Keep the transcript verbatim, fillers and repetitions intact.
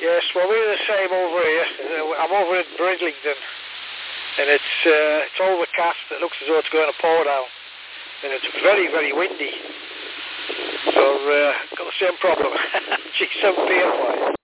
Yes, well, we're the same over here. I'm over in Bridlington, and it's uh, it's overcast. It looks as though it's going to pour down, and it's very, very windy. So, uh, got the same problem. G seven P M wise.